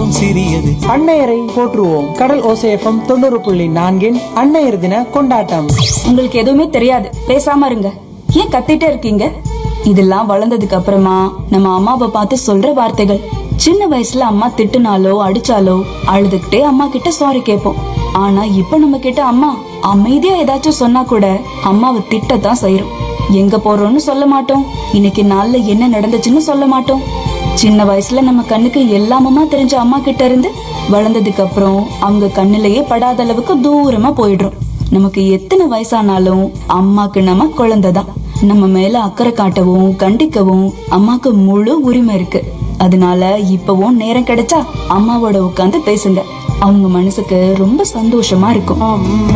மிகவும் சிறியது. அன்னையரை போற்றுவோம். கடல் ஓசை எஃப்எம் 90.4 அன்னையர் தின கொண்டாட்டம். உங்களுக்கு எதுவுமே தெரியாது, பேசாம இருங்க. ஏன் கத்திட்டே இருக்கீங்க? இதெல்லாம் வளர்ந்ததுக்கு அப்புறமா நம்ம அம்மாவை பார்த்து சொல்ற வார்த்தைகள். சின்ன வயசுல அம்மா திட்டுனாலோ அடிச்சாலோ அழுதுகிட்டே அம்மா கிட்ட சாரி கேட்போம். ஆனா இப்ப நம்ம கிட்ட அம்மா அமைதியா ஏதாச்சும் சொன்னா கூட அம்மாவை திட்டத்தான் செய்யறோம். எங்க போறோம்னு சொல்ல மாட்டோம், இன்னைக்கு நாள்ல என்ன நடந்துச்சுன்னு சொல்ல மாட்டோம். சின்ன வயசுல நம்ம கண்ணுக்கு எல்லாமமா தெரிஞ்ச அம்மா கிட்ட இருந்து வளர்ந்ததுக்கு அப்புறம் அவங்க கண்ணிலேயே படாத அளவுக்கு தூரமா போயிடுறோம். நமக்கு எத்தனை வயசானாலும் அம்மாக்கு நம்ம குழந்தைதான். நம்ம மேல அக்கறை காட்டவும் கண்டிக்கவும் அம்மாக்கு முழு உரிமை இருக்கு. அதனால இப்பவும் நேரம் கிடைச்சா அம்மாவோட உட்கார்ந்து பேசுங்க. அவங்க மனசுக்கு ரொம்ப சந்தோஷமா இருக்கும்.